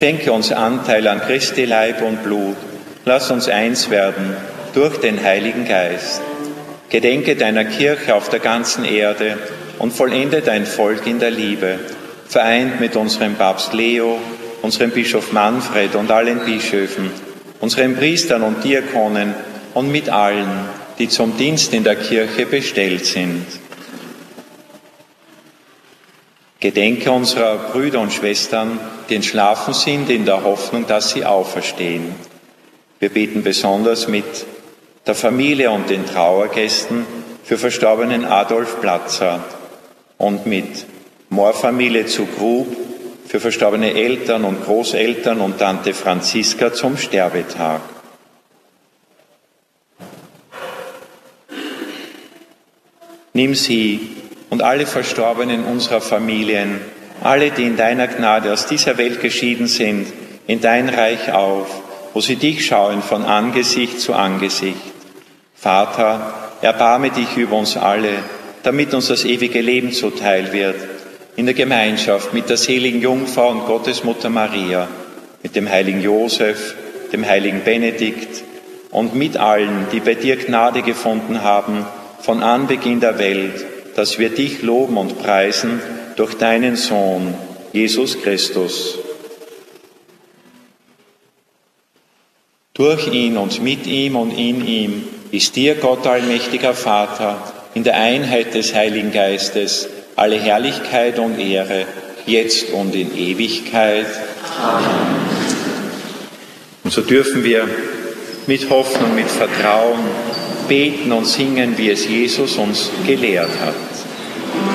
Schenke uns Anteil an Christi Leib und Blut. Lass uns eins werden durch den Heiligen Geist. Gedenke deiner Kirche auf der ganzen Erde und vollende dein Volk in der Liebe, vereint mit unserem Papst Leo, unserem Bischof Manfred und allen Bischöfen, unseren Priestern und Diakonen und mit allen, die zum Dienst in der Kirche bestellt sind. Gedenke unserer Brüder und Schwestern, die entschlafen sind, in der Hoffnung, dass sie auferstehen. Wir beten besonders mit der Familie und den Trauergästen für verstorbenen Adolf Platzer und mit Moorfamilie zu Grub für verstorbene Eltern und Großeltern und Tante Franziska zum Sterbetag. Nimm sie und alle Verstorbenen unserer Familien, alle, die in deiner Gnade aus dieser Welt geschieden sind, in dein Reich auf, wo sie dich schauen von Angesicht zu Angesicht. Vater, erbarme dich über uns alle, damit uns das ewige Leben zuteil wird, in der Gemeinschaft mit der seligen Jungfrau und Gottesmutter Maria, mit dem heiligen Josef, dem heiligen Benedikt und mit allen, die bei dir Gnade gefunden haben, von Anbeginn der Welt, dass wir dich loben und preisen durch deinen Sohn, Jesus Christus. Durch ihn und mit ihm und in ihm ist dir, Gott allmächtiger Vater, in der Einheit des Heiligen Geistes, alle Herrlichkeit und Ehre, jetzt und in Ewigkeit. Amen. Und so dürfen wir mit Hoffnung, mit Vertrauen beten und singen, wie es Jesus uns gelehrt hat.